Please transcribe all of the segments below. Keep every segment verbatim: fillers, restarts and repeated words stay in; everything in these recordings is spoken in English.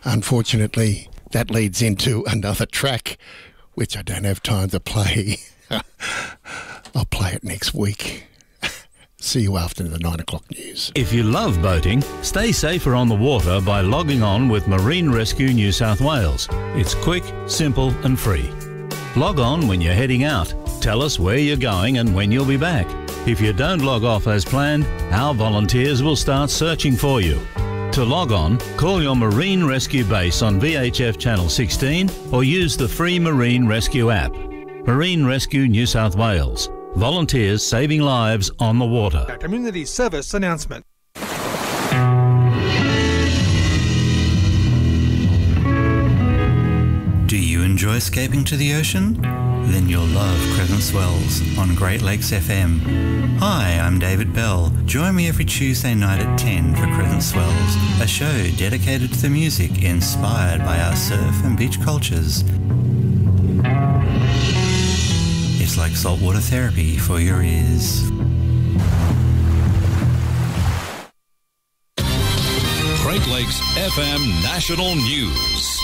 Unfortunately, that leads into another track, which I don't have time to play. I'll play it next week. See you after the nine o'clock news. If you love boating, stay safer on the water by logging on with Marine Rescue New South Wales. It's quick, simple and free. Log on when you're heading out. Tell us where you're going and when you'll be back. If you don't log off as planned, our volunteers will start searching for you. To log on, call your Marine Rescue base on V H F Channel sixteen or use the free Marine Rescue app. Marine Rescue New South Wales. Volunteers saving lives on the water. A community service announcement. Do you enjoy escaping to the ocean? Then you'll love Crescent Swells on Great Lakes F M. Hi, I'm David Bell. Join me every Tuesday night at ten for Crescent Swells, a show dedicated to the music inspired by our surf and beach cultures. It's like saltwater therapy for your ears. Great Lakes F M National News.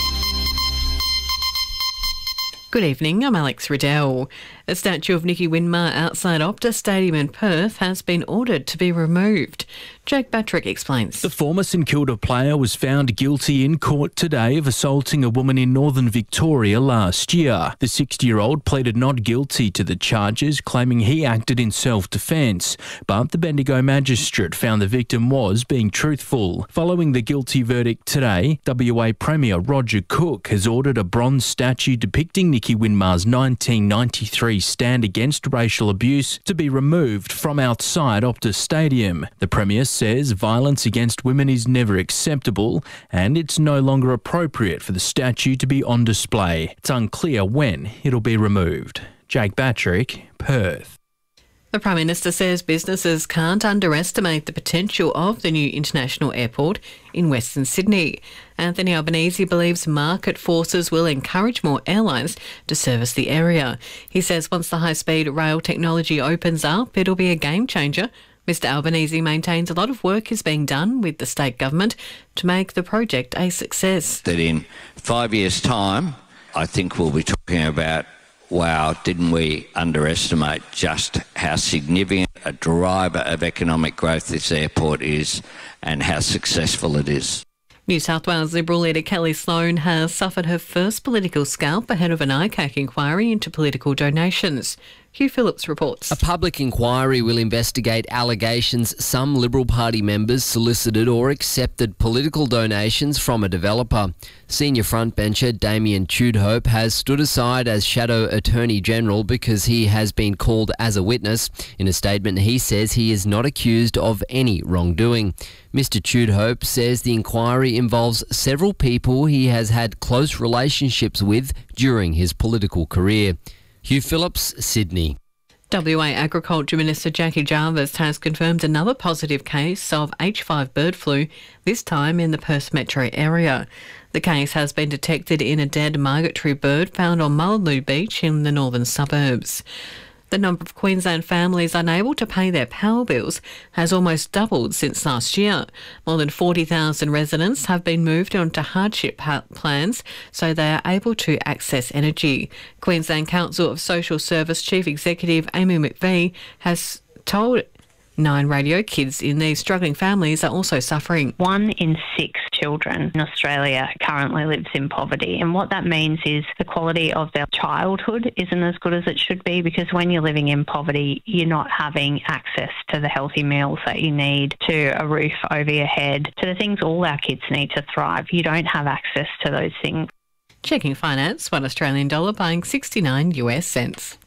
Good evening, I'm Alex Riddell. A statue of Nicky Winmar outside Optus Stadium in Perth has been ordered to be removed. Jake Batrick explains. The former St Kilda player was found guilty in court today of assaulting a woman in northern Victoria last year. The sixty-year-old pleaded not guilty to the charges, claiming he acted in self-defence, but the Bendigo magistrate found the victim was being truthful. Following the guilty verdict today, W A Premier Roger Cook has ordered a bronze statue depicting Nicky Winmar's nineteen ninety-three stand against racial abuse to be removed from outside Optus Stadium. The Premier says violence against women is never acceptable and it's no longer appropriate for the statue to be on display. It's unclear when it'll be removed. Jake Batrick, Perth. The Prime Minister says businesses can't underestimate the potential of the new international airport in Western Sydney. Anthony Albanese believes market forces will encourage more airlines to service the area. He says once the high-speed rail technology opens up, it'll be a game changer. Mister Albanese maintains a lot of work is being done with the state government to make the project a success. That in five years' time, I think we'll be talking about, wow, didn't we underestimate just how significant a driver of economic growth this airport is and how successful it is. New South Wales Liberal leader Kelly Sloan has suffered her first political scalp ahead of an I C A C inquiry into political donations. Hugh Phillips reports. A public inquiry will investigate allegations some Liberal Party members solicited or accepted political donations from a developer. Senior frontbencher Damien Tudhope has stood aside as Shadow Attorney General because he has been called as a witness. In a statement, he says he is not accused of any wrongdoing. Mister Tudhope says the inquiry involves several people he has had close relationships with during his political career. Hugh Phillips, Sydney. W A Agriculture Minister Jackie Jarvis has confirmed another positive case of H five bird flu, this time in the Perth metro area. The case has been detected in a dead migratory bird found on Mullaloo Beach in the northern suburbs. The number of Queensland families unable to pay their power bills has almost doubled since last year. More than forty thousand residents have been moved onto hardship plans so they are able to access energy. Queensland Council of Social Service Chief Executive Amy McVie has told Nine Radio kids in these struggling families are also suffering. One in six children in Australia currently lives in poverty, and what that means is the quality of their childhood isn't as good as it should be, because when you're living in poverty, you're not having access to the healthy meals that you need, to a roof over your head, to the things all our kids need to thrive. You don't have access to those things. Checking finance, one Australian dollar buying sixty-nine US cents.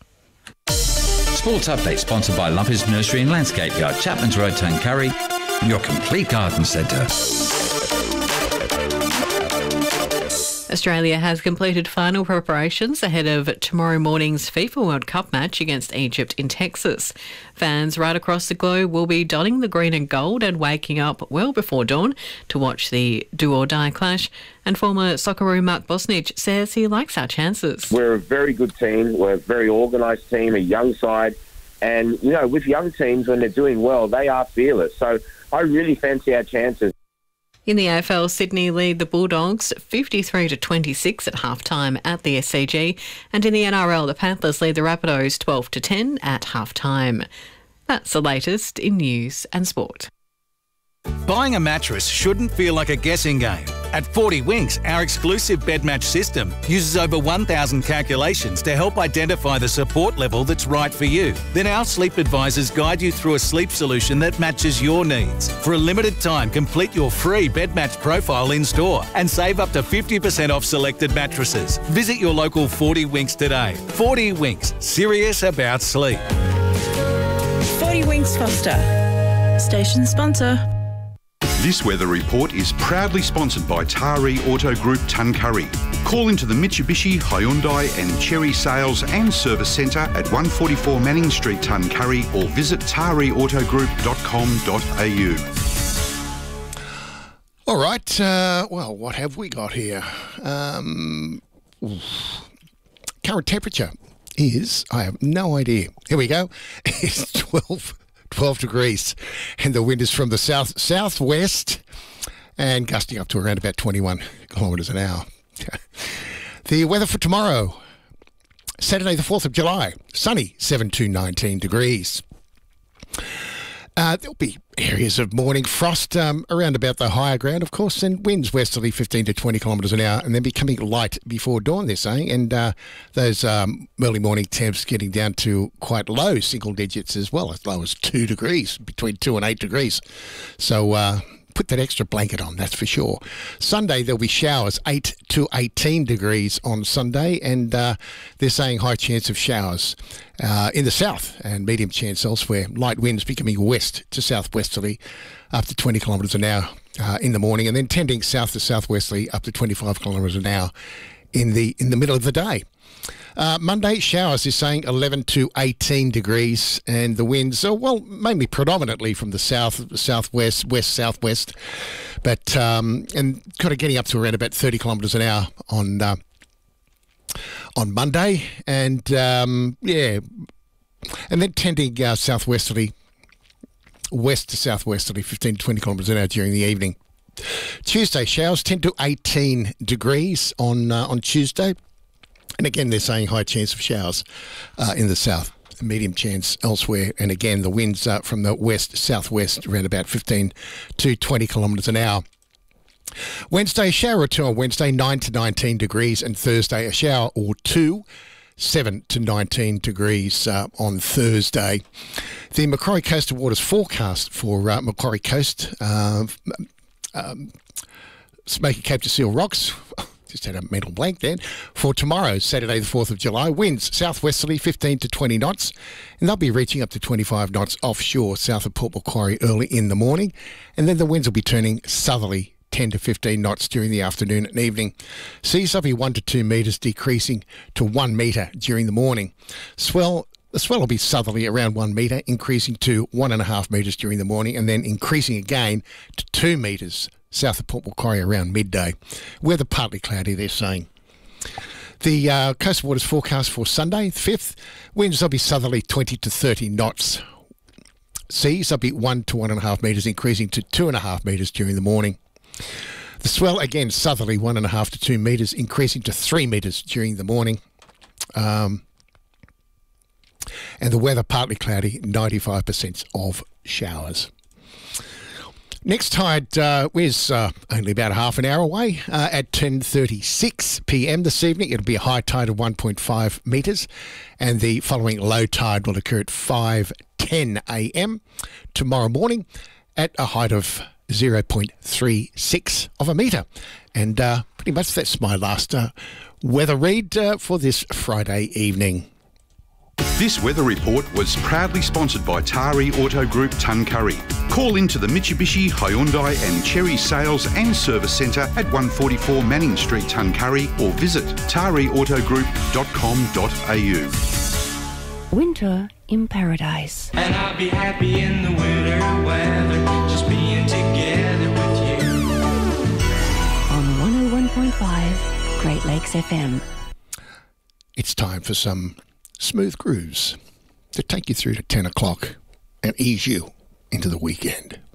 Sports update sponsored by Lumpy's Nursery and Landscape Yard, Chapman's Road, Tuncurry, your complete garden centre. Australia has completed final preparations ahead of tomorrow morning's FIFA World Cup match against Egypt in Texas. Fans right across the globe will be donning the green and gold and waking up well before dawn to watch the do-or-die clash. And former Socceroo Mark Bosnich says he likes our chances. We're a very good team. We're a very organised team, a young side. And, you know, with young teams, when they're doing well, they are fearless. So I really fancy our chances. In the A F L, Sydney lead the Bulldogs fifty-three to twenty-six at halftime at the S C G, and in the N R L, the Panthers lead the Rabbitohs twelve to ten at halftime. That's the latest in news and sport. Buying a mattress shouldn't feel like a guessing game. At forty Winks, our exclusive bed match system uses over one thousand calculations to help identify the support level that's right for you. Then our sleep advisors guide you through a sleep solution that matches your needs. For a limited time, complete your free bed match profile in store and save up to fifty percent off selected mattresses. Visit your local forty Winks today. forty Winks, serious about sleep. forty Winks Foster, station sponsor. This weather report is proudly sponsored by Taree Auto Group Tuncurry. Call into the Mitsubishi, Hyundai and Cherry Sales and Service Centre at one forty-four Manning Street, Tuncurry, or visit taree auto group dot com dot a u. All right, uh, well, what have we got here? Um, current temperature is, I have no idea. Here we go. It's twelve. twelve degrees, and the wind is from the south southwest and gusting up to around about twenty-one kilometres an hour. The weather for tomorrow, Saturday the fourth of July, sunny, seven to nineteen degrees. Uh, there'll be areas of morning frost um, around about the higher ground, of course, and winds westerly fifteen to twenty kilometres an hour, and then becoming light before dawn, they're saying, and uh, those um, early morning temps getting down to quite low single digits as well, as low as two degrees, between two and eight degrees. So uh, put that extra blanket on, that's for sure. Sunday, there'll be showers, eight to eighteen degrees on Sunday, and uh, they're saying high chance of showers uh, in the south and medium chance elsewhere. Light winds becoming west to southwesterly up to twenty kilometres an hour uh, in the morning, and then tending south to southwesterly up to twenty-five kilometres an hour in the in the middle of the day. Uh, Monday, showers is saying eleven to eighteen degrees, and the winds are, well, mainly predominantly from the south, southwest, west, southwest, but um, and kind of getting up to around about thirty kilometres an hour on uh, on Monday, and um, yeah, and then tending uh, southwesterly, west to southwesterly, fifteen to twenty kilometres an hour during the evening. Tuesday, showers ten to eighteen degrees on uh, on Tuesday. And again, they're saying high chance of showers uh, in the south, medium chance elsewhere. And again, the winds uh, from the west-southwest around about fifteen to twenty kilometres an hour. Wednesday, shower or two on Wednesday, nine to nineteen degrees. And Thursday, a shower or two, seven to nineteen degrees uh, on Thursday. The Macquarie Coastal Waters forecast for uh, Macquarie Coast, uh, um, Smoky Cape to Seal Rocks. Just had a mental blank then. For tomorrow, Saturday the fourth of July, winds southwesterly fifteen to twenty knots, and they'll be reaching up to twenty-five knots offshore south of Port Macquarie early in the morning, and then the winds will be turning southerly ten to fifteen knots during the afternoon and evening. Seas will be one to two metres, decreasing to one metre during the morning. Swell The swell will be southerly around one metre, increasing to one and a half metres during the morning, and then increasing again to two metres south of Port Macquarie around midday. Weather partly cloudy, they're saying. The uh, coastal waters forecast for Sunday, the fifth, winds will be southerly twenty to thirty knots. Seas will be one to one and a half metres, increasing to two and a half metres during the morning. The swell, again, southerly one and a half to two metres, increasing to three metres during the morning. Um, and the weather partly cloudy, ninety-five percent of showers. Next tide uh, is uh, only about half an hour away uh, at ten thirty-six p m this evening. It'll be a high tide of one point five metres, and the following low tide will occur at five ten a m tomorrow morning at a height of zero point three six of a metre. And uh, pretty much that's my last uh, weather read uh, for this Friday evening. This weather report was proudly sponsored by Taree Auto Group Tuncurry. Call into the Mitsubishi, Hyundai and Cherry Sales and Service Centre at one forty-four Manning Street, Tuncurry, or visit taree auto group dot com dot a u. Winter in Paradise. And I'll be happy in the winter weather, just being together with you. On one oh one point five Great Lakes F M. It's time for some smooth grooves to take you through to ten o'clock and ease you into the weekend.